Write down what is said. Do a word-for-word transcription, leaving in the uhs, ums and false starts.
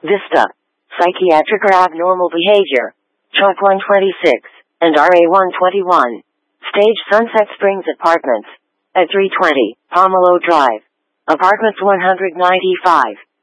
Vista, psychiatric or abnormal behavior, Chalk one twenty-six, and R A one twenty-one. Stage Sunset Springs Apartments, at three twenty, Pomelo Drive, Apartments one ninety-five.